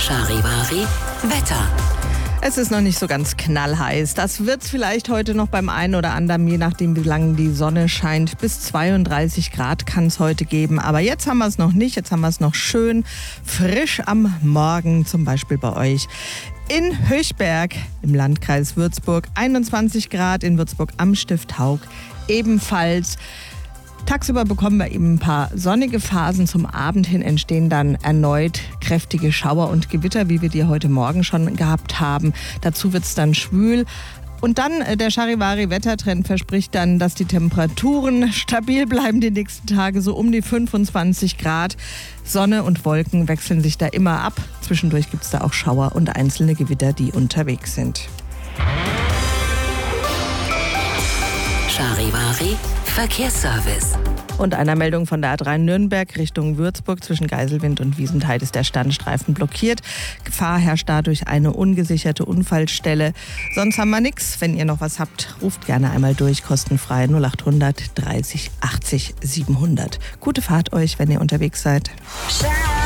Charivari Wetter. Es ist noch nicht so ganz knallheiß. Das wird's vielleicht heute noch beim einen oder anderen, je nachdem wie lange die Sonne scheint. Bis 32 Grad kann es heute geben. Aber jetzt haben wir es noch nicht. Jetzt haben wir es noch schön frisch am Morgen, zum Beispiel bei euch. In Höchberg im Landkreis Würzburg 21 Grad, in Würzburg am Stift Haug ebenfalls. Tagsüber bekommen wir eben ein paar sonnige Phasen. Zum Abend hin entstehen dann erneut kräftige Schauer und Gewitter, wie wir die heute Morgen schon gehabt haben. Dazu wird es dann schwül. Und dann der Charivari-Wettertrend verspricht dann, dass die Temperaturen stabil bleiben die nächsten Tage, so um die 25 Grad. Sonne und Wolken wechseln sich da immer ab. Zwischendurch gibt es da auch Schauer und einzelne Gewitter, die unterwegs sind. Charivari Verkehrsservice. Und einer Meldung von der A3 Nürnberg Richtung Würzburg zwischen Geiselwind und Wiesenthal ist der Standstreifen blockiert. Gefahr herrscht dadurch eine ungesicherte Unfallstelle. Sonst haben wir nichts. Wenn ihr noch was habt, ruft gerne einmal durch, kostenfrei 0800 30 80 700. Gute Fahrt euch, wenn ihr unterwegs seid.